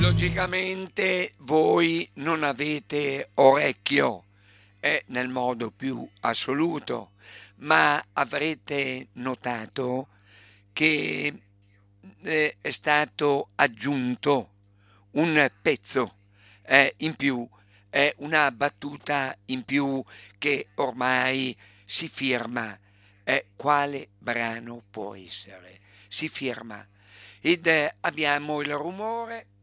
Logicamente voi non avete orecchio, nel modo più assoluto, ma avrete notato che è stato aggiunto un pezzo in più, una battuta in più che ormai si firma. Quale brano può essere? Si firma ed abbiamo il rumore